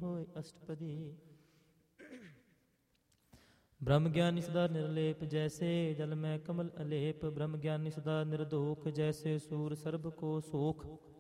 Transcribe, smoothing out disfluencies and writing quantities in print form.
ਹੋਏ ਅਸ਼ਟਪਦੀ। ਬ੍ਰਹਮ ਗਿਆਨੀ ਸਦਾ ਨਿਰਲੇਪ, ਜੈਸੇ ਜਲ ਮੈਂ ਕਮਲ ਅਲੇਪ। ਬ੍ਰਹਮ ਗਿਆਨੀ ਸਦਾ ਨਿਰਦੋਖ, ਜੈਸੇ ਸੂਰ ਸਰਬ ਕੋ ਸੋਖ।